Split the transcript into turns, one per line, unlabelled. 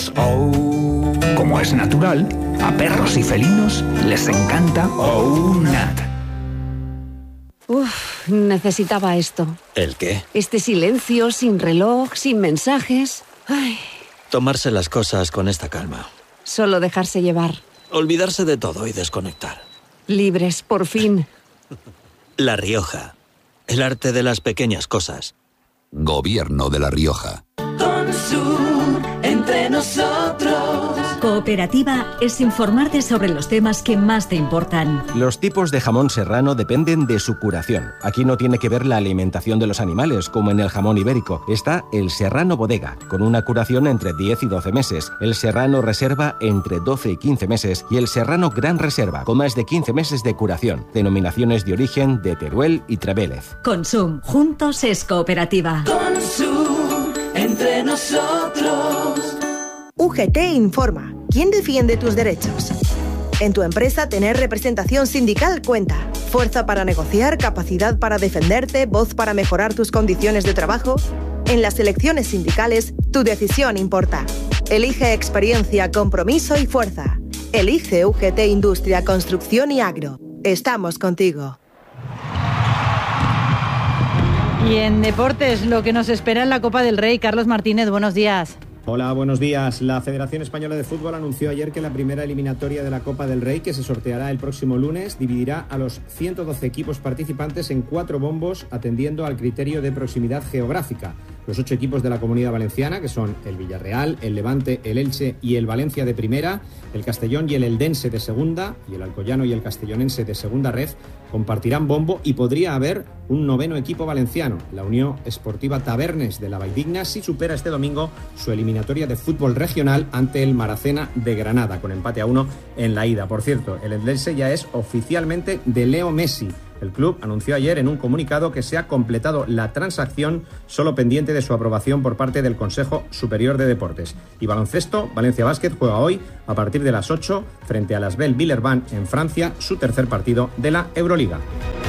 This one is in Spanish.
es OU. Como es natural, a perros y felinos les encanta OUNAT.
Necesitaba esto.
¿El qué?
Este silencio, sin reloj, sin mensajes. Ay.
Tomarse las cosas con esta calma.
Solo dejarse llevar.
Olvidarse de todo y desconectar.
Libres, por fin.
La Rioja. El arte de las pequeñas cosas.
Gobierno de La Rioja.
Consum, entre nosotros.
Cooperativa es informarte sobre los temas que más te importan.
Los tipos de jamón serrano dependen de su curación. Aquí no tiene que ver la alimentación de los animales, como en el jamón ibérico. Está el serrano bodega, con una curación entre 10 y 12 meses. El serrano reserva entre 12 y 15 meses. Y el serrano gran reserva, con más de 15 meses de curación. Denominaciones de origen de Teruel y Trevélez.
Consum, juntos es cooperativa.
Consum, entre nosotros.
UGT informa. ¿Quién defiende tus derechos? En tu empresa tener representación sindical cuenta. Fuerza para negociar, capacidad para defenderte, voz para mejorar tus condiciones de trabajo. En las elecciones sindicales, tu decisión importa. Elige experiencia, compromiso y fuerza. Elige UGT Industria, Construcción y Agro. Estamos contigo.
Y en deportes, lo que nos espera en la Copa del Rey. Carlos Martínez, buenos días.
Hola, buenos días. La Federación Española de Fútbol anunció ayer que la primera eliminatoria de la Copa del Rey, que se sorteará el próximo lunes, dividirá a los 112 equipos participantes en 4 bombos, atendiendo al criterio de proximidad geográfica. Los 8 equipos de la Comunidad Valenciana, que son el Villarreal, el Levante, el Elche y el Valencia de primera, el Castellón y el Eldense de segunda, y el Alcoyano y el Castellonense de segunda red, compartirán bombo y podría haber un 9º equipo valenciano, la Unión Esportiva Tabernes de la Valldigna, si supera este domingo su eliminatoria de fútbol regional ante el Maracena de Granada, con empate a 1 en la ida. Por cierto, el Eldense ya es oficialmente de Leo Messi. El club anunció ayer en un comunicado que se ha completado la transacción, solo pendiente de su aprobación por parte del Consejo Superior de Deportes. Y baloncesto, Valencia Basket juega hoy a partir de las 8 frente a las Asvel Villeurbanne en Francia, su tercer partido de la Euroliga.